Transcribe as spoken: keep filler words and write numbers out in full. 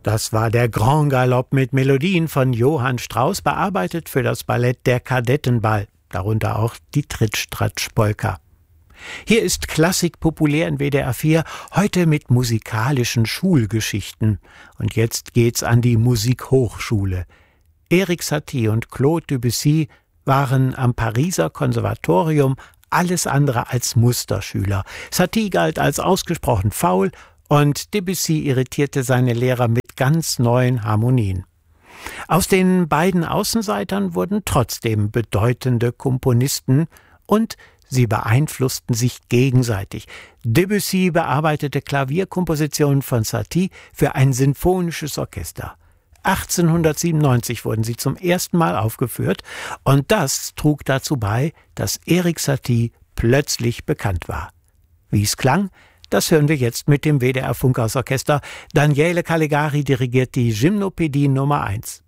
Das war der Grand Galop mit Melodien von Johann Strauss, bearbeitet für das Ballett Der Kadettenball, darunter auch die Trittstratsch-Polka. Hier ist Klassik populär in W D R vier, heute mit musikalischen Schulgeschichten. Und jetzt geht's an die Musikhochschule. Erik Satie und Claude Debussy waren am Pariser Konservatorium alles andere als Musterschüler. Satie galt als ausgesprochen faul und Debussy irritierte seine Lehrer mit ganz neuen Harmonien. Aus den beiden Außenseitern wurden trotzdem bedeutende Komponisten und sie beeinflussten sich gegenseitig. Debussy bearbeitete Klavierkompositionen von Satie für ein sinfonisches Orchester. achtzehnhundertsiebenundneunzig wurden sie zum ersten Mal aufgeführt und das trug dazu bei, dass Erik Satie plötzlich bekannt war. Wie es klang, das hören wir jetzt mit dem W D R Funkhausorchester. Daniele Calegari dirigiert die Gymnopädie Nummer eins.